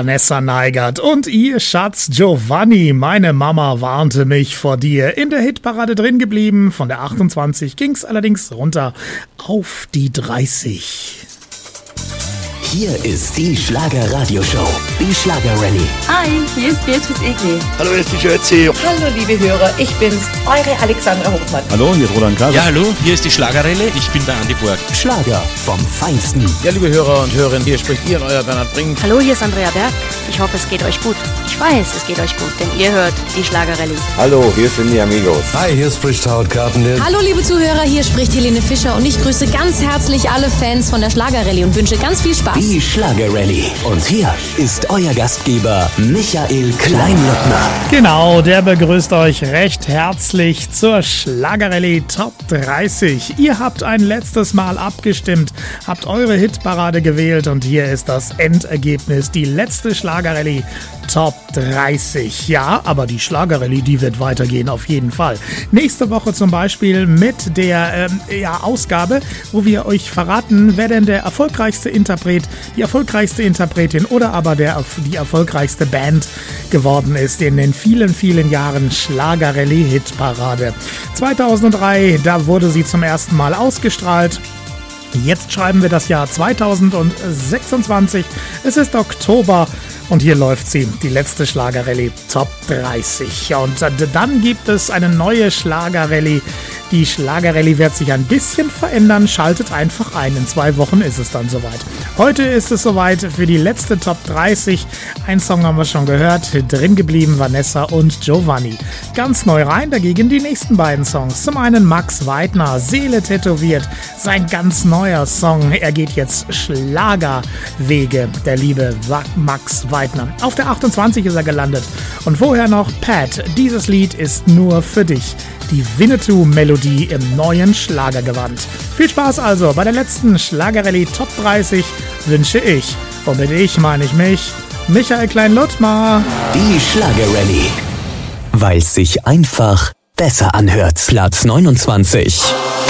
Vanessa Neigert und ihr Schatz Giovanni. Meine Mama warnte mich vor dir. In der Hitparade drin geblieben. Von der 28 ging's allerdings runter auf die 30. Hier ist die Schlager-Radio-Show, die Schlager-Rallye. Hi, hier ist Beatrice Egli. Hallo, hier ist die Schötzi. Hallo, liebe Hörer, ich bin's, eure Alexandra Hofmann. Hallo, hier ist Roland Kaiser. Ja, hallo, hier ist die Schlager-Rallye. Ich bin der Andi Borg. Schlager vom Feinsten. Ja, liebe Hörer und Hörerinnen, hier spricht ihr, euer Bernhard Brink. Hallo, hier ist Andrea Berg. Ich hoffe, es geht euch gut. Ich weiß, es geht euch gut, denn ihr hört die Schlager-Rallye. Hallo, hier sind die Amigos. Hi, hier spricht Howard Carpendale. Hallo, liebe Zuhörer, hier spricht Helene Fischer und ich grüße ganz herzlich alle Fans von der Schlager-Rallye und wünsche ganz viel Spaß. Die Schlager-Rallye. Und hier ist euer Gastgeber Michael Kleinlöckner. Genau, der begrüßt euch recht herzlich zur Schlager-Rallye Top 30. Ihr habt ein letztes Mal abgestimmt, habt eure Hitparade gewählt und hier ist das Endergebnis. Die letzte Schlager-Rallye Top 30. Ja, aber die Schlager-Rallye, die wird weitergehen auf jeden Fall. Nächste Woche zum Beispiel mit der Ausgabe, wo wir euch verraten, wer denn der erfolgreichste Interpret, die erfolgreichste Interpretin oder aber die erfolgreichste Band geworden ist in den vielen, vielen Jahren Schlager-Rallye-Hitparade. 2003, da wurde sie zum ersten Mal ausgestrahlt. Jetzt schreiben wir das Jahr 2026. Es ist Oktober und hier läuft sie, die letzte Schlager-Rallye Top 30. Und dann gibt es eine neue Schlager-Rallye. Die Schlager-Rallye wird sich ein bisschen verändern. Schaltet einfach ein. In 2 Wochen ist es dann soweit. Heute ist es soweit für die letzte Top 30. Ein Song haben wir schon gehört. Drin geblieben Vanessa und Giovanni. Ganz neu rein dagegen die nächsten beiden Songs. Zum einen Max Weidner, Seele tätowiert. Sein ganz neuer Song. Er geht jetzt Schlagerwege, der liebe Max Weidner. Auf der 28 ist er gelandet. Und vorher noch Pat. Dieses Lied ist nur für dich. Die Winnetou-Melodie im neuen Schlagergewand. Viel Spaß also bei der letzten Schlager-Rallye Top 30 wünsche ich. Und mit ich meine ich mich, Michael Klein-Luttmar. Die Schlager-Rallye. Weil es sich einfach besser anhört. Platz 29.